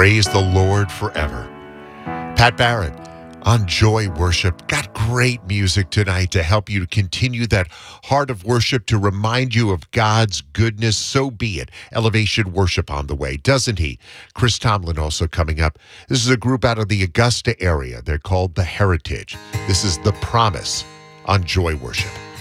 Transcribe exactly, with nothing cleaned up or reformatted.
Praise the Lord forever. Pat Barrett on Joy Worship. Got great music tonight to help you to continue that heart of worship, to remind you of God's goodness. So be it. Elevation Worship on the way, doesn't he? Chris Tomlin also coming up. This is a group out of the Augusta area. They're called The Heritage. This is The Promise on Joy Worship.